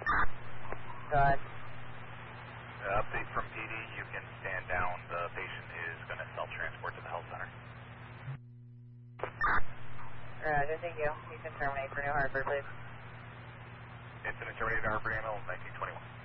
Go ahead. Update from PD, you can stand down. The patient is going to self-transport to the health center. Roger, thank you. You can terminate for New Hartford, please. Incident terminated Hartford ambulance 1921.